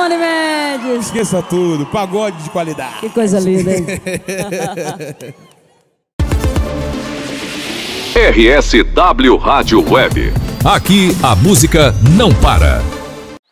Simone Mendes. Esqueça tudo, pagode de qualidade. Que coisa linda, hein? RSW Rádio Web. Aqui a música não para.